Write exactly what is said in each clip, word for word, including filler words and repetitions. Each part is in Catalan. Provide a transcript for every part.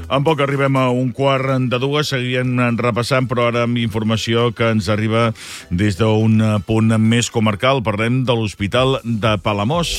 En poc arribem a un quart de dues, seguirem repassant, però ara amb informació que ens arriba des d'un punt més comarcal. Parlem de l'Hospital de Palamós.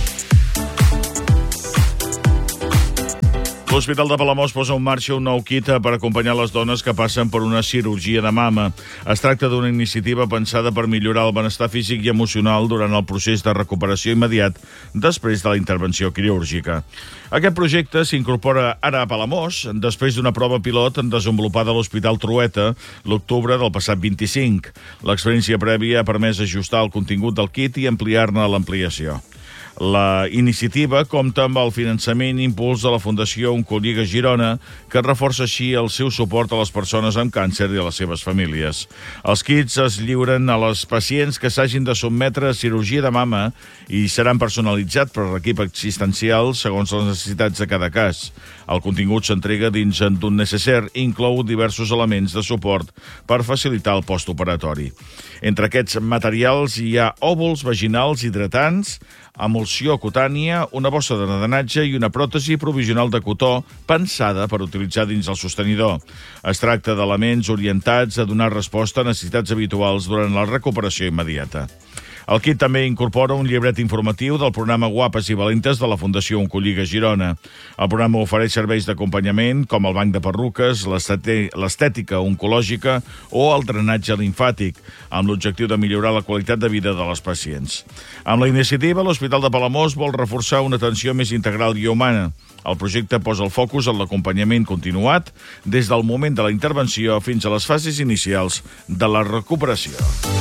L'Hospital de Palamós posa en marxa un nou kit per acompanyar les dones que passen per una cirurgia de mama. Es tracta d'una iniciativa pensada per millorar el benestar físic i emocional durant el procés de recuperació immediat després de la intervenció quirúrgica. Aquest projecte s'incorpora ara a Palamós després d'una prova pilot desenvolupada a l'Hospital Trueta l'octubre del passat vint-i-cinc. L'experiència prèvia ha permès ajustar el contingut del kit i ampliar-ne l'ampliació. La iniciativa compta amb el finançament i impuls de la Fundació Oncoliga Girona, que reforça així el seu suport a les persones amb càncer i a les seves famílies. Els kits es lliuren a les pacients que s'hagin de sotmetre a cirurgia de mama i seran personalitzats per l'equip assistencial segons les necessitats de cada cas. El contingut s'entrega dins d'un necessaire i inclou diversos elements de suport per facilitar el postoperatori. Entre aquests materials hi ha òvuls vaginals hidratants, emulsió cutània, una bossa de drenatge i una pròtesi provisional de cotó pensada per utilitzar dins el sostenidor. Es tracta d'elements orientats a donar resposta a necessitats habituals durant la recuperació immediata. El kit també incorpora un llibret informatiu del programa Guapes i Valentes de la Fundació Oncoliga Girona. El programa ofereix serveis d'acompanyament com el banc de perruques, l'estètica oncològica o el drenatge limfàtic, amb l'objectiu de millorar la qualitat de vida de les pacients. Amb la iniciativa, l'Hospital de Palamós vol reforçar una atenció més integral i humana. El projecte posa el focus en l'acompanyament continuat des del moment de la intervenció fins a les fases inicials de la recuperació.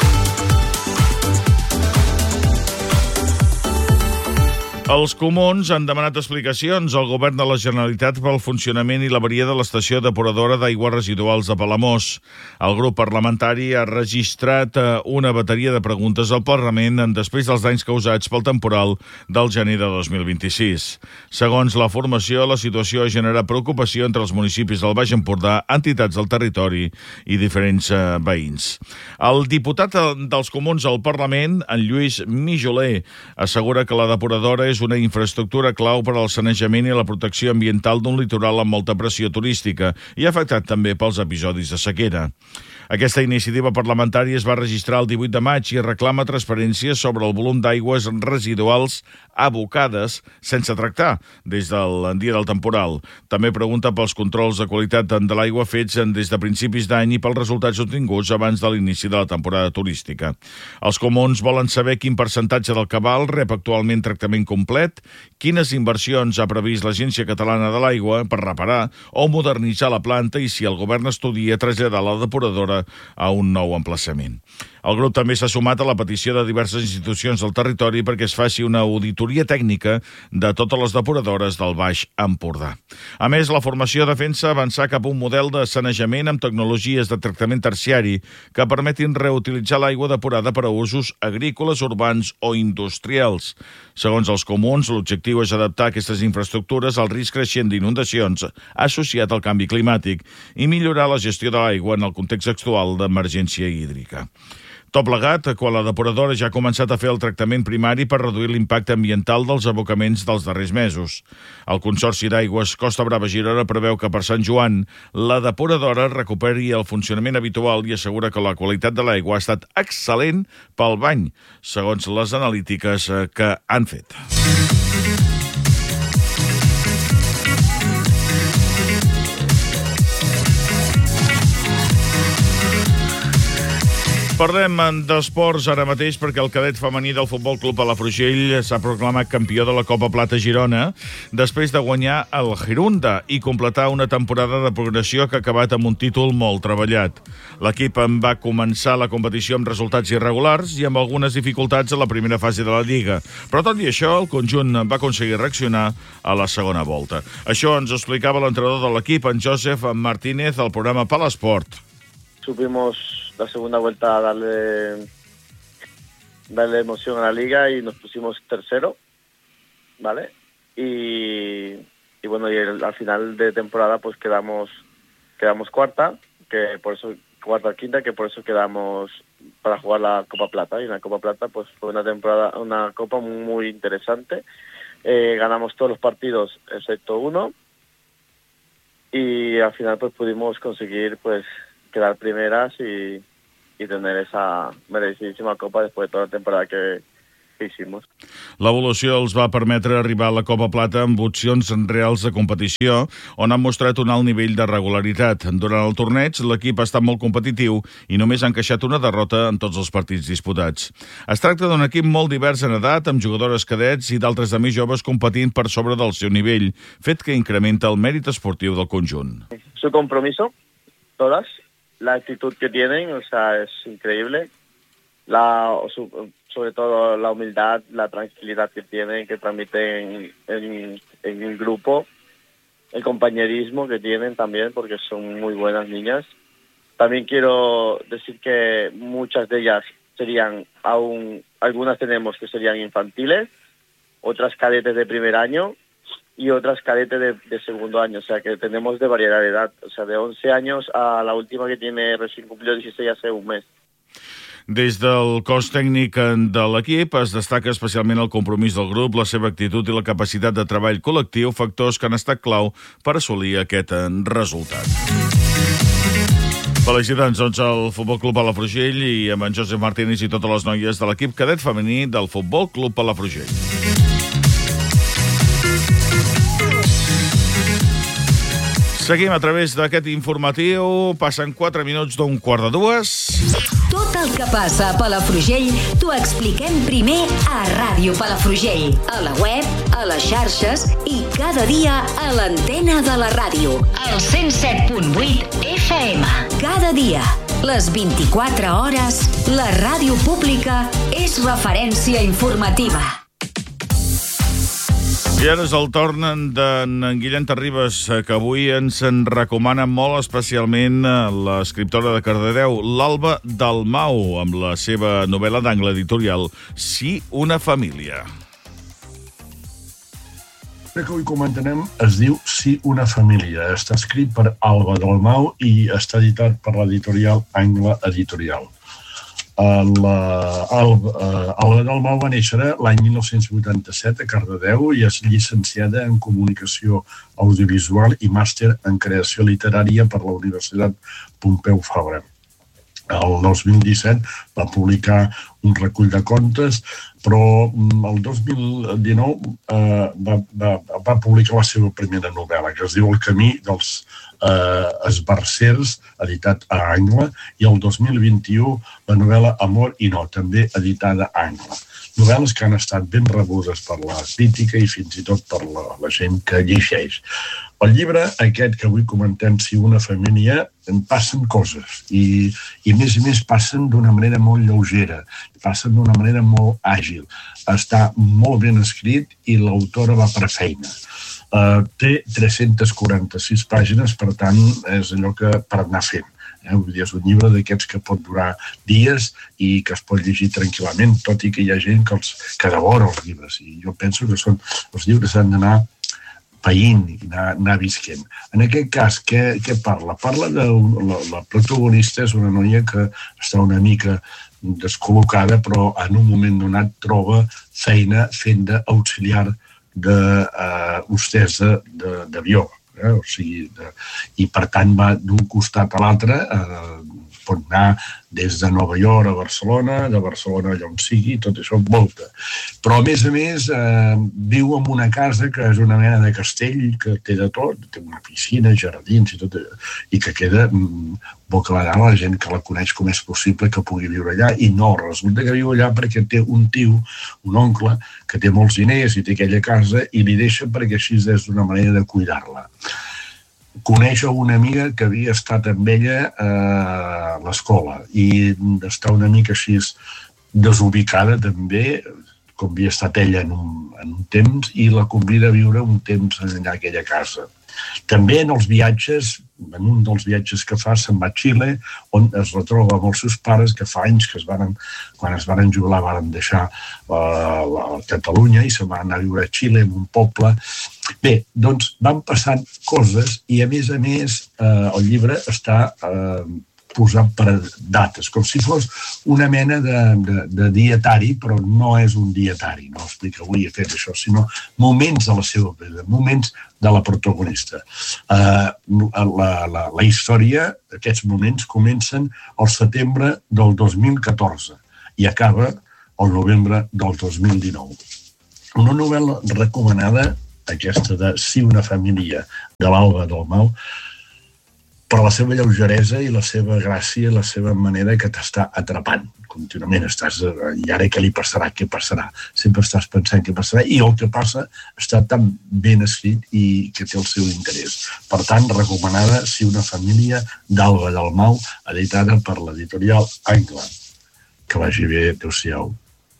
Els comuns han demanat explicacions al govern de la Generalitat pel funcionament i l'averia de l'estació depuradora d'aigües residuals de Palamós. El grup parlamentari ha registrat una bateria de preguntes al Parlament després dels danys causats pel temporal del gener de dos mil vint-i-sis. Segons la formació, la situació ha generat preocupació entre els municipis del Baix Empordà, entitats del territori i diferents eh, veïns. El diputat dels comuns al Parlament, en Lluís Mijoler, assegura que la depuradora és una infraestructura clau per al sanejament i la protecció ambiental d'un litoral amb molta pressió turística i afectat també pels episodis de sequera. Aquesta iniciativa parlamentària es va registrar el divuit de maig i reclama transparència sobre el volum d'aigües residuals abocades sense tractar des del dia del temporal. També pregunta pels controls de qualitat de l'aigua fets des de principis d'any i pels resultats obtinguts abans de l'inici de la temporada turística. Els comuns volen saber quin percentatge del cabal rep actualment tractament complet, quines inversions ha previst l'Agència Catalana de l'Aigua per reparar o modernitzar la planta i si el govern estudia traslladar la depuradora a un nou emplaçament. El grup també s'ha sumat a la petició de diverses institucions del territori perquè es faci una auditoria tècnica de totes les depuradores del Baix Empordà. A més, la formació defensa avançar cap a un model de sanejament amb tecnologies de tractament terciari que permetin reutilitzar l'aigua depurada per a usos agrícoles, urbans o industrials. Segons els comuns, l'objectiu és adaptar aquestes infraestructures al risc creixent d'inundacions associat al canvi climàtic i millorar la gestió de l'aigua en el context actual d'emergència hídrica. Tot plegat, quan la depuradora ja ha començat a fer el tractament primari per reduir l'impacte ambiental dels abocaments dels darrers mesos. El Consorci d'Aigües Costa Brava Girona preveu que per Sant Joan la depuradora recuperi el funcionament habitual i assegura que la qualitat de l'aigua ha estat excel·lent pel bany, segons les analítiques que han fet. Parlem d'esports ara mateix perquè el cadet femení del Futbol Club Palafrugell s'ha proclamat campió de la Copa Plata Girona després de guanyar el Girunda i completar una temporada de progressió que ha acabat amb un títol molt treballat. L'equip en va començar la competició amb resultats irregulars i amb algunes dificultats a la primera fase de la Lliga. Però tot i això, el conjunt va aconseguir reaccionar a la segona volta. Això ens explicava l'entrenador de l'equip, en Josep Martínez, al programa Palasport. Supimos la segunda vuelta a darle, darle emoción a la liga y nos pusimos tercero, ¿vale? Y, y bueno, y el, al final de temporada pues quedamos quedamos cuarta, que por eso cuarta quinta, que por eso quedamos para jugar la Copa Plata. Y la Copa Plata pues fue una temporada, una copa muy interesante. Eh, ganamos todos los partidos excepto uno. y al final pues pudimos conseguir pues quedar primeras y, y tener esa merecidísima copa después de toda la temporada que, que hicimos. L'evolució els va permetre arribar a la Copa Plata amb opcions reals de competició, on han mostrat un alt nivell de regularitat. Durant el torneig, l'equip ha estat molt competitiu i només ha encaixat una derrota en tots els partits disputats. Es tracta d'un equip molt divers en edat, amb jugadores cadets i d'altres de més joves competint per sobre del seu nivell, fet que incrementa el mèrit esportiu del conjunt. Su compromiso, todas, la actitud que tienen, o sea, es increíble. La, su, sobre todo la humildad, la tranquilidad que tienen, que transmiten en, en el grupo, el compañerismo que tienen también, porque son muy buenas niñas. También quiero decir que muchas de ellas serían aún, algunas tenemos que serían infantiles, otras cadetes de primer año y otras cadetes de, de segundo año, o sea que tenemos de variedad de edad, o sea de once años a la última que tiene recién cumplido dieciséis hace un mes. Des del cos tècnic de l'equip es destaca especialment el compromís del grup, la seva actitud i la capacitat de treball col·lectiu, factors que han estat clau per assolir aquest resultat. Felicitats doncs al Futbol Club Palafrugell i amb en Josep Martínez i totes les noies de l'equip cadet femení del Futbol Club Palafrugell. Seguim a través d'aquest informatiu. Passen quatre minuts d'un quart de dues. Tot el que passa a Palafrugell t'ho expliquem primer a Ràdio Palafrugell, a la web, a les xarxes i cada dia a l'antena de la ràdio, al cent set punt vuit F M. Cada dia, les vint-i-quatre hores, la ràdio pública és referència informativa. I ara és el torn d'en Guillem Terribas, que avui ens en recomana molt especialment l'escriptora de Cardedeu, l'Alba Dalmau, amb la seva novel·la d'angle editorial Sí, una família. El que avui comentarem es diu Sí, una família. Està escrit per Alba Dalmau i està editat per l'editorial Angle Editorial. La Alba Dalmau va néixer l'any mil nou-cents vuitanta-set a Cardedeu i és llicenciada en Comunicació Audiovisual i màster en Creació Literària per la Universitat Pompeu Fabra. El dos mil disset va publicar un recull de contes, però el dos mil dinou eh, va, va, va publicar la seva primera novel·la, que es diu El camí dels eh, esbarzers, editat a Angle, i el dos mil vint-i-u la novel·la Amor i no, també editada a Angle. Novel·les que han estat ben rebudes per la crítica i fins i tot per la, la gent que llegeix. El llibre aquest que avui comentem, Si una família, en passen coses i, i més i més passen d'una manera molt lleugera, passen d'una manera molt àgil. Està molt ben escrit i l'autora va per feina. Uh, té tres-centes quaranta-sis pàgines, per tant, és allò que per anar fent. Eh? Vull dir, és un llibre d'aquests que pot durar dies i que es pot llegir tranquil·lament, tot i que hi ha gent que, els, que devora els llibres. I jo penso que són, els llibres han d'anar païnt i anar, anar visquent. En aquest cas, què, què parla? Parla de la, la protagonista, és una noia que està una mica descol·locada, però en un moment donat troba feina fent d'auxiliar d'hostessa uh, d'avió. Eh? O sigui, de, i per tant va d'un costat a l'altre, eh, pot anar des de Nova York a Barcelona, de Barcelona allà on sigui, tot això volta. Però a més a més eh, viu en una casa que és una mena de castell que té de tot, té una piscina, jardins i tot, i que queda mm, bocabadant a la gent que la coneix com és possible que pugui viure allà, i no, resulta que viu allà perquè té un tio, un oncle, que té molts diners i té aquella casa i li deixa perquè així és una manera de cuidar-la. Coneix una amiga que havia estat amb ella a l'escola i està una mica així desubicada també, com havia estat ella en un, en un temps, i la convida a viure un temps allà a aquella casa. També en els viatges, en un dels viatges que fa, se'n va a Xile, on es retroba amb els seus pares, que fa anys que es varen, quan es varen jubilar varen deixar uh, la Catalunya i se'n van anar a viure a Xile, en un poble. Bé, doncs van passant coses i, a més a més, eh, el llibre està eh, posat per dates, com si fos una mena de, de, de dietari, però no és un dietari, no explica avui he fet això, sinó moments de la seva vida, moments de la protagonista. Uh, la, la, la història, aquests moments, comencen al setembre del dos mil catorze i acaba al novembre del dos mil dinou. Una novel·la recomanada, aquesta de Si una família, de l'Alba Dalmau, per la seva lleugeresa i la seva gràcia i la seva manera que t'està atrapant contínuament. Estàs, i ara què li passarà, què passarà? Sempre estàs pensant què passarà i el que passa està tan ben escrit i que té el seu interès. Per tant, recomanada Si una família, d'Alba Dalmau, editada per l'editorial Angla. Que vagi bé, adéu-siau.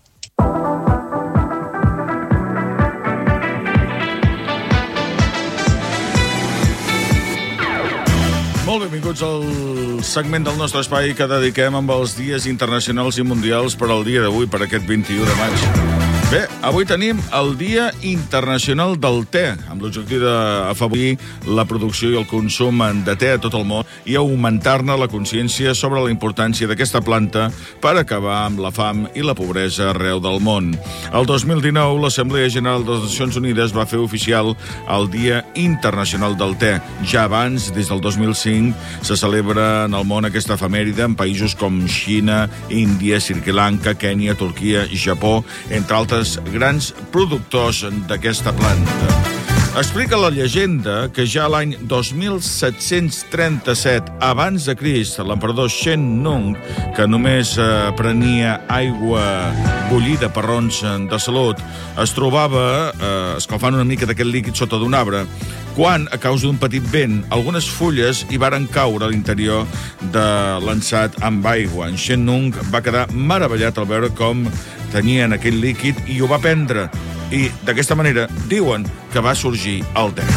Molt benvinguts al segment del nostre espai que dediquem amb els dies internacionals i mundials per al dia d'avui, per aquest vint-i-u de maig. Bé, avui tenim el Dia Internacional del Te, amb l'objectiu d'afavorir la producció i el consum de te a tot el món i augmentar-ne la consciència sobre la importància d'aquesta planta per acabar amb la fam i la pobresa arreu del món. El dos mil dinou, l'Assemblea General de les Nacions Unides va fer oficial el Dia Internacional del Te. Ja abans, des del dos mil cinc, se celebra en el món aquesta efemèride en països com Xina, Índia, Sri Lanka, Kènia, Turquia, Japó, entre altres grans productors d'aquesta planta. Explica la llegenda que ja l'any dos mil set-cents trenta-set abans de Crist, l'emperador Shen Nung, que només eh, prenia aigua bullida per raons de salut, es trobava eh, escalfant una mica d'aquest líquid sota d'un arbre, quan, a causa d'un petit vent, algunes fulles hi varen caure a l'interior de l'ensat amb aigua. En Shen Nung va quedar meravellat al veure com tenien aquell líquid i ho va prendre. I d'aquesta manera diuen que va sorgir el te.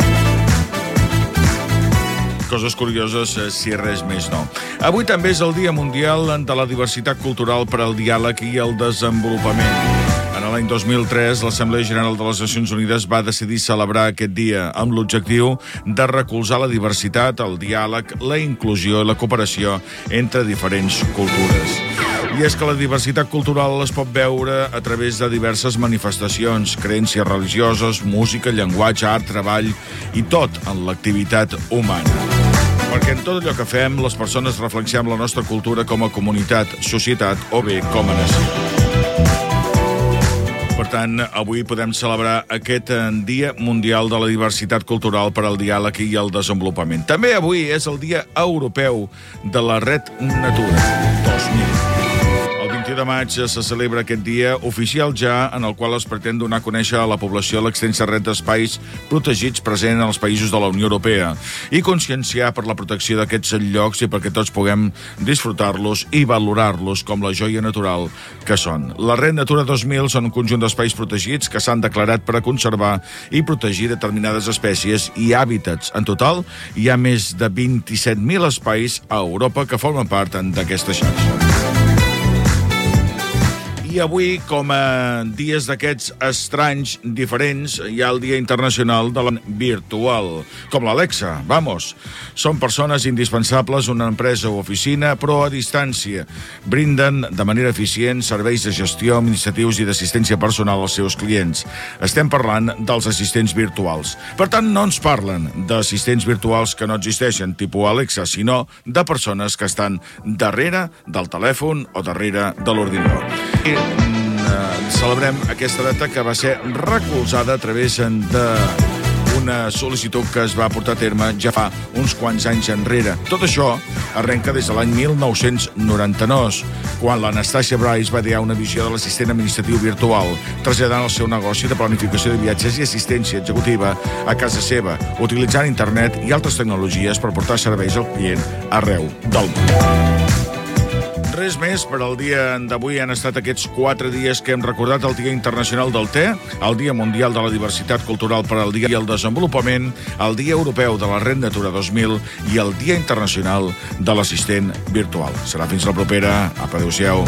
Coses curioses, si res més no. Avui també és el Dia Mundial de la Diversitat Cultural per al Diàleg i el Desenvolupament. En l'any dos mil tres, l'Assemblea General de les Nacions Unides va decidir celebrar aquest dia amb l'objectiu de recolzar la diversitat, el diàleg, la inclusió i la cooperació entre diferents cultures. I és que la diversitat cultural es pot veure a través de diverses manifestacions, creences religioses, música, llenguatge, art, treball i tot en l'activitat humana. Perquè en tot allò que fem, les persones reflexionem la nostra cultura com a comunitat, societat o bé com a nació. Per tant, avui podem celebrar aquest Dia Mundial de la Diversitat Cultural per al Diàleg i el Desenvolupament. També avui és el Dia Europeu de la Red Natura dos mil. El vint de maig se celebra aquest dia oficial ja en el qual es pretén donar a conèixer a la població l'extensa red d'espais protegits present als països de la Unió Europea i conscienciar per la protecció d'aquests llocs i perquè tots puguem disfrutar-los i valorar-los com la joia natural que són. La Red Natura dos mil són un conjunt d'espais protegits que s'han declarat per a conservar i protegir determinades espècies i hàbitats. En total, hi ha més de vint-i-set mil espais a Europa que formen part d'aquesta xarxa. I avui, com a dies d'aquests estranys, diferents, hi ha el Dia Internacional de la Virtual, com l'Alexa, vamos. Són persones indispensables, una empresa o oficina, però a distància. Brinden de manera eficient serveis de gestió, administratius i d'assistència personal als seus clients. Estem parlant dels assistents virtuals. Per tant, no ens parlen d'assistents virtuals que no existeixen, tipus Alexa, sinó de persones que estan darrere del telèfon o darrere de l'ordinador. I celebrem aquesta data que va ser recolzada a través d'una sol·licitud que es va portar a terme ja fa uns quants anys enrere. Tot això arrenca des de l'any mil nou-cents noranta-nou, quan l'Anastàcia Bryce va idear una visió de l'assistent administratiu virtual, traslladant el seu negoci de planificació de viatges i assistència executiva a casa seva, utilitzant internet i altres tecnologies per portar serveis al client arreu del món. Res més per al dia d'avui. Han estat aquests quatre dies que hem recordat el Dia Internacional del Te, el Dia Mundial de la Diversitat Cultural per al Dia i el Desenvolupament, el Dia Europeu de la Red Natura dos mil i el Dia Internacional de l'Assistent Virtual. Serà fins la propera. Apa, adéu-siau.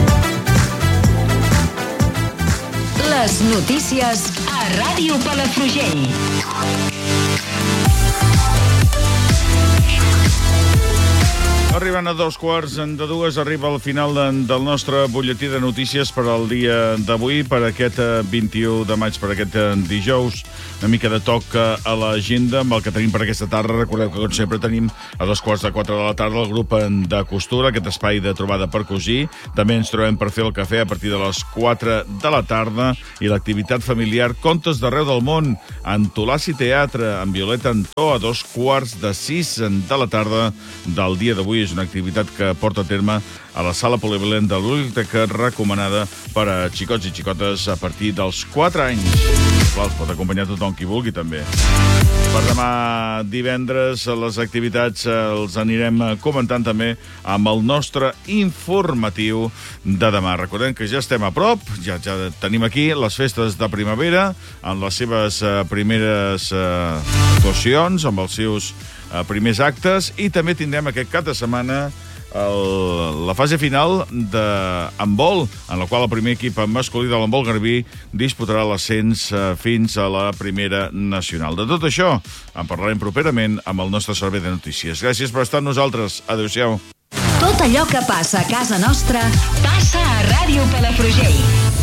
Les notícies a Ràdio Palafrugell. Arriba arribant a dos quarts de dues, arriba al final de, del nostre butlletí de notícies per al dia d'avui, per aquest vint-i-u de maig, per aquest dijous. Una mica de toc a l'agenda amb el que tenim per aquesta tarda. Recordeu que, com sempre, tenim a dos quarts de quatre de la tarda el grup de costura, aquest espai de trobada per cosir. També ens trobem per fer el cafè a partir de les quatre de la tarda i l'activitat familiar Contes d'arreu del món, Antolaci Teatre, amb Violeta Antó, a dos quarts de sis de la tarda del dia d'avui. És una activitat que porta a terme a la sala polivalent de la biblioteca, recomanada per a xicots i xicotes a partir dels quatre anys. Clar, els pot acompanyar tothom qui vulgui, també. Per demà divendres, les activitats els anirem comentant també amb el nostre informatiu de demà. Recordem que ja estem a prop, ja, ja tenim aquí les festes de primavera, amb les seves primeres actuacions, amb els seus primers actes, i també tindrem aquest cap de setmana el, la fase final de handbol, en la qual el primer equip masculí de l'handbol garbí disputarà l'ascens fins a la primera nacional. De tot això en parlarem properament amb el nostre servei de notícies. Gràcies per estar amb nosaltres. Adéu-siau. Tot allò que passa a casa nostra passa a Ràdio Palafrugell.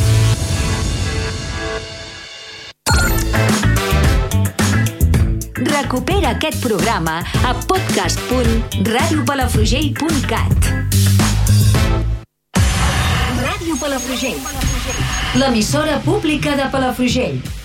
Recupera aquest programa a podcast punt ràdio palafrugell punt cat. Ràdio Palafrugell, l'emissora pública de Palafrugell.